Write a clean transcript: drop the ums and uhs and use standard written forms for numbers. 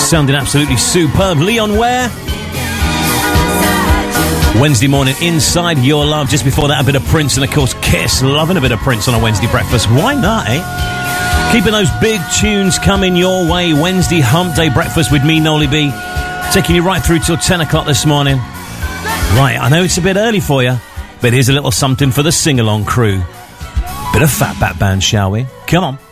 Sounding absolutely superb. Leon Ware. Wednesday morning, Inside Your Love. Just before that, a bit of Prince and, of course, Kiss. Loving a bit of Prince on a Wednesday breakfast. Why not, eh? Keeping those big tunes coming your way. Wednesday hump day breakfast with me, Nolly B. Taking you right through till 10 o'clock this morning. Right, I know it's a bit early for you, but here's a little something for the sing-along crew. Bit of Fatback Band, shall we? Come on.